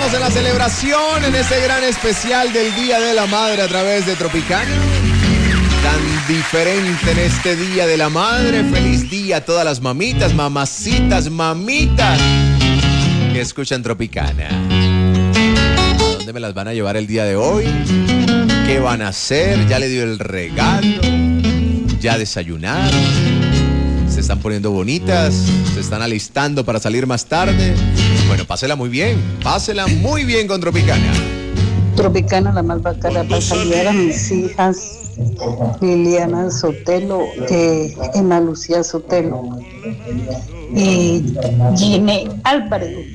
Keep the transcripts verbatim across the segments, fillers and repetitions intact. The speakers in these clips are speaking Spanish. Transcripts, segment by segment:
estamos en la celebración, en este gran especial del Día de la Madre a través de Tropicana. Tan diferente en este Día de la Madre. Feliz día a todas las mamitas, mamacitas, mamitas que escuchan Tropicana. ¿A dónde me las van a llevar el día de hoy? ¿Qué van a hacer? ¿Ya le dio el regalo? ¿Ya desayunaron? ¿Se están poniendo bonitas? ¿Se están alistando para salir más tarde? Bueno, pásela muy bien, pásela muy bien con Tropicana. Tropicana, la más bacana, para saludar a mis hijas Liliana Sotelo, eh, Emma Lucía Sotelo y Gine Álvarez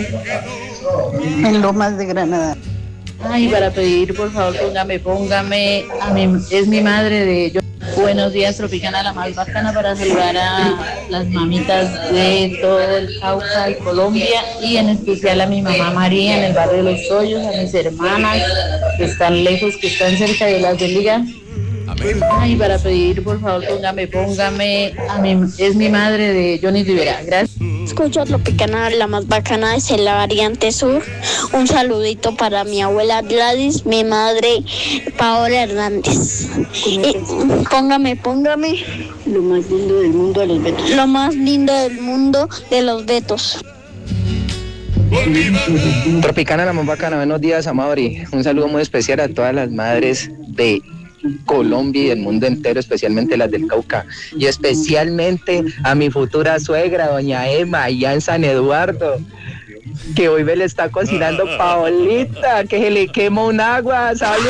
en Lomas de Granada. Ay, para pedir, por favor, póngame, póngame, a mi, es mi madre de yo. Buenos días, Tropicana, la más bacana, para saludar a las mamitas de todo el Cauca y Colombia, y en especial a mi mamá María en el barrio de Los Hoyos, a mis hermanas que están lejos, que están cerca de las Liga. Amén. Ay, para pedir, por favor, póngame, póngame, a mi, es mi madre de Johnny Rivera. Gracias. Escucho Tropicana, la más bacana desde la variante sur. Un saludito para mi abuela Gladys, mi madre Paola Hernández. Y, póngame, póngame. Lo más lindo del mundo de los Betos. Lo más lindo del mundo de los Betos. Tropicana, la más bacana, buenos días, Amaury. Un saludo muy especial a todas las madres de Colombia y del mundo entero, especialmente las del Cauca, y especialmente a mi futura suegra, doña Emma, allá en San Eduardo, que hoy me le está cocinando Paolita, que se le quema un agua. ¡Salud!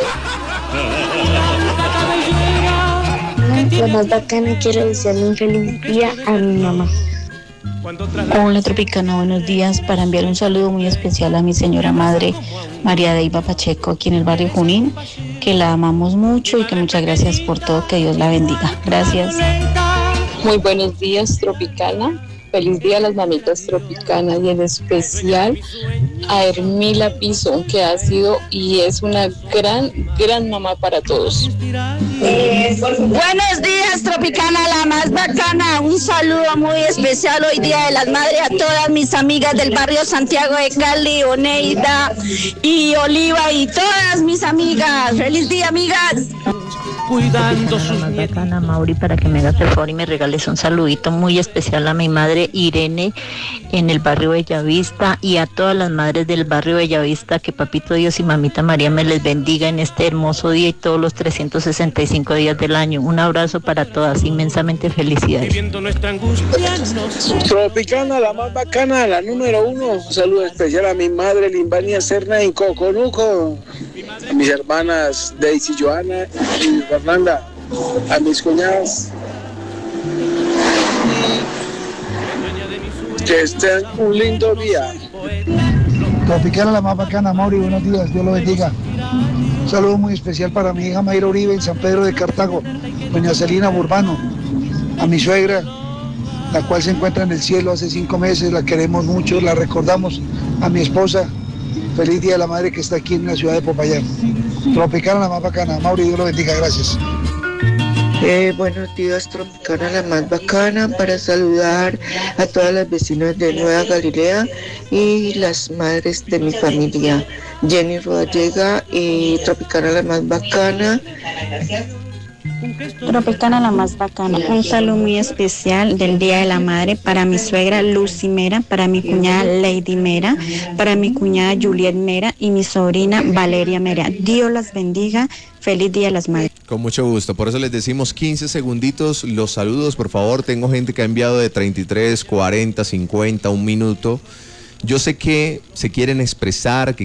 Lo más bacana, quiero desearle un feliz día a mi mamá. Hola Tropicana, buenos días. Para enviar un saludo muy especial a mi señora madre María Deiva Pacheco, aquí en el barrio Junín, que la amamos mucho y que muchas gracias por todo, que Dios la bendiga. Gracias. Muy buenos días, Tropicana. Feliz día a las mamitas tropicanas, y en especial a Hermila Piso, que ha sido y es una gran, gran mamá para todos. Eh, buenos días, Tropicana, la más bacana. Un saludo muy especial hoy Día de las Madres a todas mis amigas del barrio Santiago de Cali, Oneida y Oliva, y todas mis amigas. ¡Feliz día, amigas! Cuidando sus más bacana, Mauri, para que me hagas el favor y me regales un saludito muy especial a mi madre Irene en el barrio Bellavista, y a todas las madres del barrio Bellavista, que papito Dios y mamita María me les bendiga en este hermoso día y todos los trescientos sesenta y cinco días del año. Un abrazo para todas, inmensamente felicidades. Tropicana, la más bacana, la número uno. Un saludo especial a mi madre Limbania Serna en Coconuco, a mis hermanas Daisy Joana y Fernanda, a mis cuñadas. Que estén un lindo día. Tropicana, la más bacana, Mauri, buenos días, Dios lo bendiga. Un saludo muy especial para mi hija Mayra Uribe en San Pedro de Cartago, doña Celina Burbano, a mi suegra, la cual se encuentra en el cielo hace cinco meses, la queremos mucho, la recordamos, a mi esposa, feliz día de la madre que está aquí en la ciudad de Popayán. Tropicana, la más bacana, Mauri, Dios lo bendiga, gracias. Eh, buenos días, Tropicana, la más bacana, para saludar a todas las vecinas de Nueva Galilea y las madres de mi familia, Jenny Rodallega, y Tropicana, la más bacana. Tropicana, la más bacana. Un saludo muy especial del Día de la Madre para mi suegra Lucy Mera, para mi cuñada Lady Mera, para mi cuñada Juliet Mera y mi sobrina Valeria Mera. Dios las bendiga. Feliz Día de las Madres. Con mucho gusto. Por eso les decimos quince segunditos los saludos, por favor. Tengo gente que ha enviado de treinta y tres, cuarenta, cincuenta, un minuto. Yo sé que se quieren expresar, que